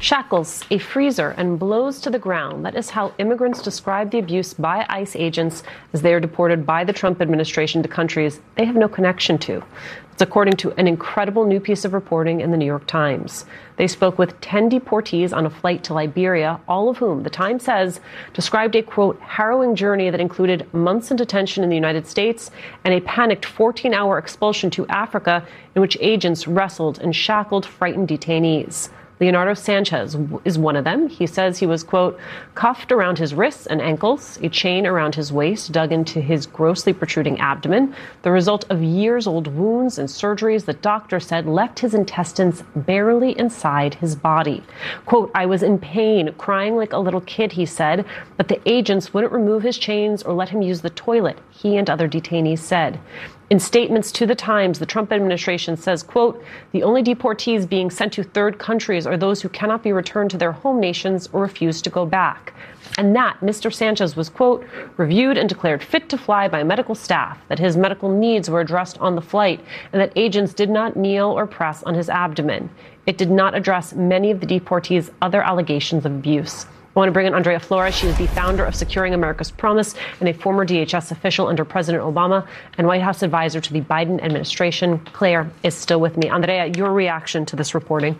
Shackles, a freezer, and blows to the ground. That is how immigrants describe the abuse by ICE agents as they are deported by the Trump administration to countries they have no connection to. It's according to an incredible new piece of reporting in the New York Times. They spoke with 10 deportees on a flight to Liberia, all of whom, the Times says, described a, quote, harrowing journey that included months in detention in the United States and a panicked 14-hour expulsion to Africa in which agents wrestled and shackled frightened detainees. Leonardo Sanchez is one of them. He says he was, quote, cuffed around his wrists and ankles, a chain around his waist dug into his grossly protruding abdomen, the result of years-old wounds and surgeries that doctors said left his intestines barely inside his body. Quote, I was in pain, crying like a little kid, he said, but the agents wouldn't remove his chains or let him use the toilet, he and other detainees said. In statements to the Times, the Trump administration says, quote, the only deportees being sent to third countries are those who cannot be returned to their home nations or refuse to go back. And that Mr. Sanchez was, quote, reviewed and declared fit to fly by medical staff, that his medical needs were addressed on the flight, and that agents did not kneel or press on his abdomen. It did not address many of the deportees' other allegations of abuse. I want to bring in Andrea Flores. She is the founder of Securing America's Promise and a former DHS official under President Obama and White House advisor to the Biden administration. Claire is still with me. Andrea, your reaction to this reporting?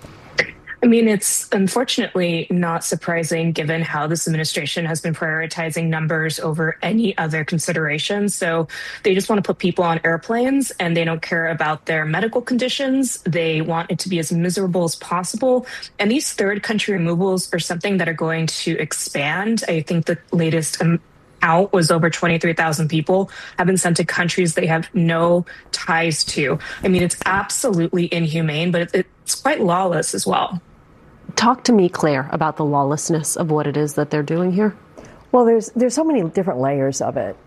I mean, it's unfortunately not surprising given how this administration has been prioritizing numbers over any other considerations. So they just want to put people on airplanes and they don't care about their medical conditions. They want it to be as miserable as possible. And these third country removals are something that are going to expand. I think the latest out was over 23,000 people have been sent to countries they have no ties to. I mean, it's absolutely inhumane, but it's quite lawless as well. Talk to me, Claire, about the lawlessness of what it is that they're doing here. Well, there's so many different layers of it.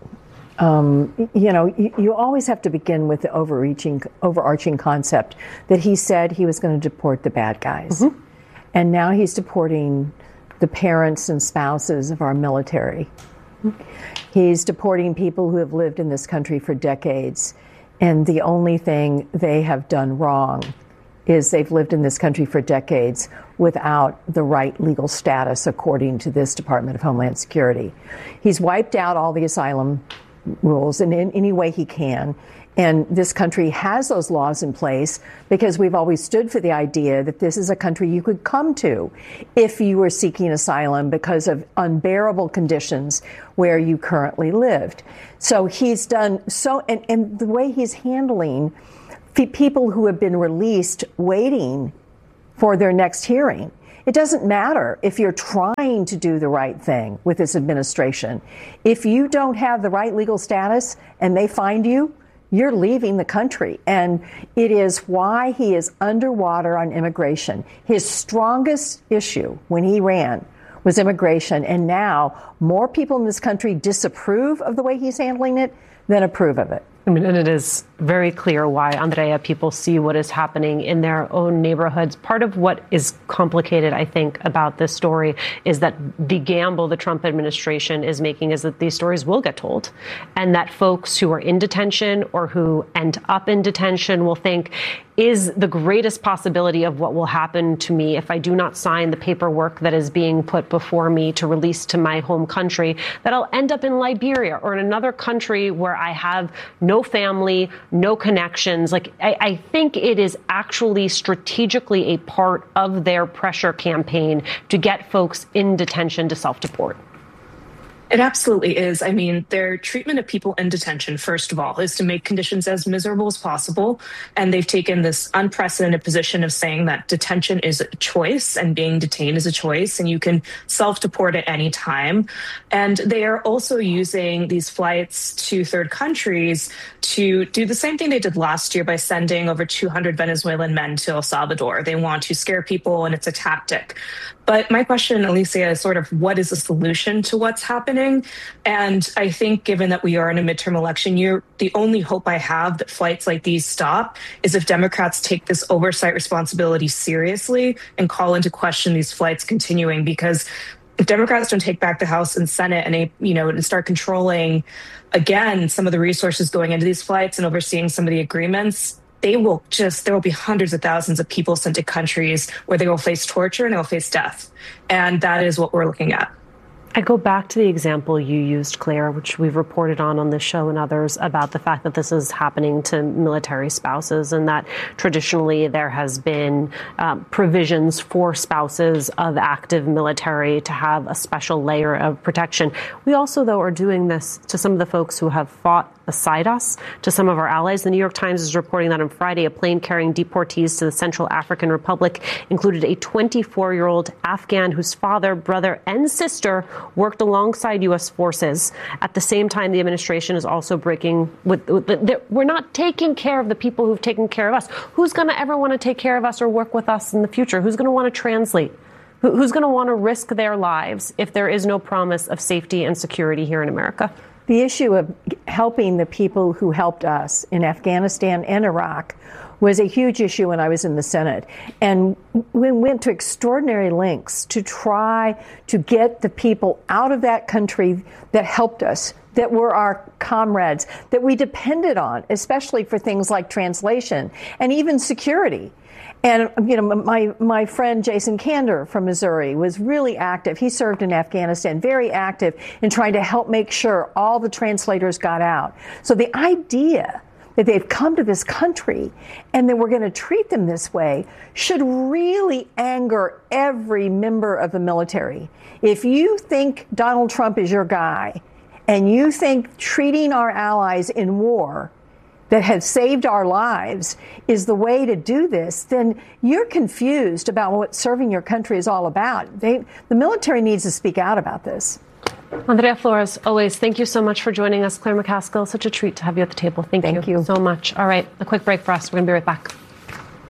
You always have to begin with the overarching concept that he said he was going to deport the bad guys. Mm-hmm. And now he's deporting the parents and spouses of our military. Mm-hmm. He's deporting people who have lived in this country for decades. And the only thing they have done wrong is they've lived in this country for decades without the right legal status, according to this Department of Homeland Security. He's wiped out all the asylum rules in any way he can. And this country has those laws in place because we've always stood for the idea that this is a country you could come to if you were seeking asylum because of unbearable conditions where you currently lived. So he's done so, and the way he's handling people who have been released waiting for their next hearing. It doesn't matter if you're trying to do the right thing with this administration. If you don't have the right legal status and they find you, you're leaving the country. And it is why he is underwater on immigration. His strongest issue when he ran was immigration. And now more people in this country disapprove of the way he's handling it than approve of it. I mean, and it is very clear why, Andrea, people see what is happening in their own neighborhoods. Part of what is complicated, I think, about this story is that the gamble the Trump administration is making is that these stories will get told and that folks who are in detention or who end up in detention will think, is the greatest possibility of what will happen to me if I do not sign the paperwork that is being put before me to release to my home country, that I'll end up in Liberia or in another country where I have no family, no connections. Like, I think it is actually strategically a part of their pressure campaign to get folks in detention to self-deport. It absolutely is. I mean, their treatment of people in detention, first of all, is to make conditions as miserable as possible. And they've taken this unprecedented position of saying that detention is a choice and being detained is a choice and you can self-deport at any time. And they are also using these flights to third countries to do the same thing they did last year by sending over 200 Venezuelan men to El Salvador. They want to scare people and it's a tactic. But my question, Alicia, is sort of what is the solution to what's happening? And I think given that we are in a midterm election year, the only hope I have that flights like these stop is if Democrats take this oversight responsibility seriously and call into question these flights continuing. Because if Democrats don't take back the House and Senate and start controlling, again, some of the resources going into these flights and overseeing some of the agreements, there will be hundreds of thousands of people sent to countries where they will face torture and they will face death. And that is what we're looking at. I go back to the example you used, Claire, which we've reported on this show and others, about the fact that this is happening to military spouses and that traditionally there has been provisions for spouses of active military to have a special layer of protection. We also, though, are doing this to some of the folks who have fought beside us, to some of our allies. The New York Times is reporting that on Friday, a plane carrying deportees to the Central African Republic included a 24-year-old Afghan whose father, brother, and sister worked alongside U.S. forces. At the same time, the administration is also breaking with we're not taking care of the people who've taken care of us. Who's going to ever want to take care of us or work with us in the future? Who's going to want to translate? Who's going to want to risk their lives if there is no promise of safety and security here in America? The issue of helping the people who helped us in Afghanistan and Iraq was a huge issue when I was in the Senate. And we went to extraordinary lengths to try to get the people out of that country that helped us, that were our comrades, that we depended on, especially for things like translation and even security. And, you know, my friend Jason Kander from Missouri was really active. He served in Afghanistan, very active in trying to help make sure all the translators got out. So the idea that they've come to this country and that we're going to treat them this way should really anger every member of the military. If you think Donald Trump is your guy and you think treating our allies in war that have saved our lives is the way to do this, then you're confused about what serving your country is all about. The military needs to speak out about this. Andrea Flores, always, thank you so much for joining us. Claire McCaskill, such a treat to have you at the table. Thank you so much. All right, a quick break for us. We're going to be right back.